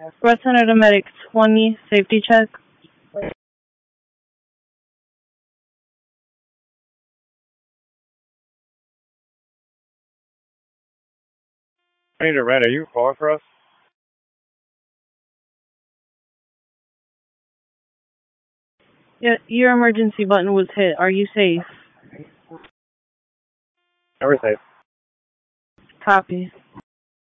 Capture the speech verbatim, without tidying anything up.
Representative to Medic twenty, safety check. Ranger Red, are you calling for us? Yeah, your emergency button was hit. Are you safe? Never safe. Copy.